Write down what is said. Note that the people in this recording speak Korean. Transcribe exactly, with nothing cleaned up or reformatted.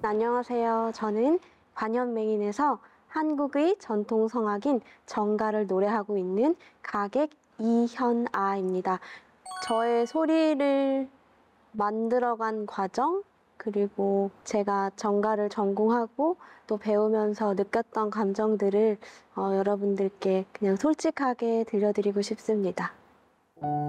안녕하세요. 저는 관현맹인에서 한국의 전통 성악인 정가를 노래하고 있는 가객 이현아입니다. 저의 소리를 만들어간 과정, 그리고 제가 정가를 전공하고 또 배우면서 느꼈던 감정들을 어, 여러분들께 그냥 솔직하게 들려드리고 싶습니다.